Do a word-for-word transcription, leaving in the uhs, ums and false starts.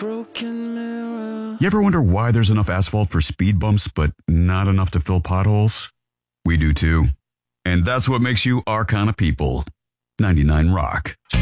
broken mirror. You ever wonder why there's enough asphalt for speed bumps, but not enough to fill potholes? We do too. And that's what makes you our kind of people. ninety-nine Rock.